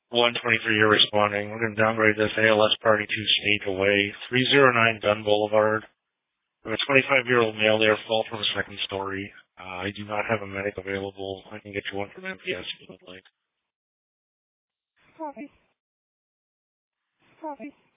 123, you're responding. We're going to downgrade this ALS Party 2 stage away. 309 Gun Boulevard. We have a 25-year-old male there, fell from the second story. I do not have a medic available. I can get you one from MPS if you would like. Copy. Copy.